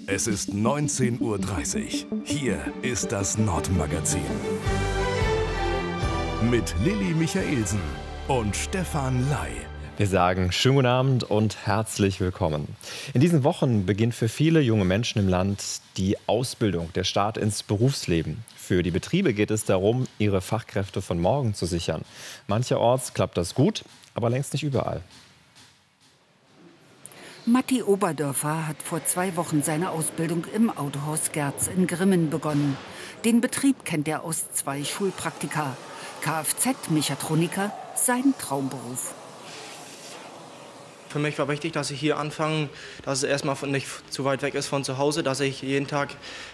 Es ist 19:30 Uhr. Hier ist das Nordmagazin. Mit Lilly Michaelsen und Stefan Ley. Wir sagen schönen guten Abend und herzlich willkommen. In diesen Wochen beginnt für viele junge Menschen im Land die Ausbildung, der Start ins Berufsleben. Für die Betriebe geht es darum, ihre Fachkräfte von morgen zu sichern. Mancherorts klappt das gut, aber längst nicht überall. Matti Oberdörfer hat vor 2 Wochen seine Ausbildung im Autohaus Gerz in Grimmen begonnen. Den Betrieb kennt er aus 2 Schulpraktika. Kfz-Mechatroniker, sein Traumberuf. Für mich war wichtig, dass ich hier anfange, dass es erstmal nicht zu weit weg ist von zu Hause, dass ich jeden Tag